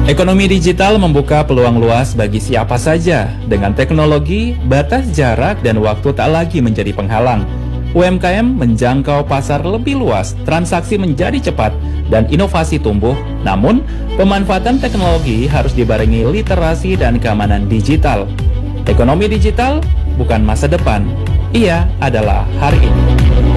Ekonomi digital membuka peluang luas bagi siapa saja. Dengan teknologi, batas jarak dan waktu tak lagi menjadi penghalang. UMKM menjangkau pasar lebih luas, transaksi menjadi cepat, dan inovasi tumbuh. Namun, pemanfaatan teknologi harus dibarengi literasi dan keamanan digital. Ekonomi digital bukan masa depan, ia adalah hari ini.